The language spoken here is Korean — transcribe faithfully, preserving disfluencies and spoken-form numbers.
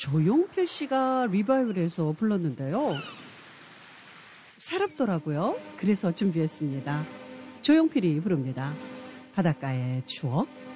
조용필 씨가 리바이벌해서 불렀는데요. 새롭더라고요. 그래서 준비했습니다. 조용필이 부릅니다. 바닷가의 추억.